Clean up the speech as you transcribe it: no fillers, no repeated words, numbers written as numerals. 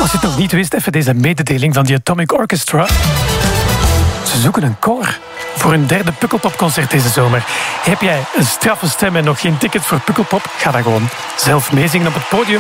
Als je het nog niet wist, even deze mededeling van die Atomic Orchestra. Ze zoeken een koor voor hun derde Pukkelpop-concert deze zomer. Heb jij een straffe stem en nog geen ticket voor Pukkelpop? Ga dan gewoon zelf meezingen op het podium.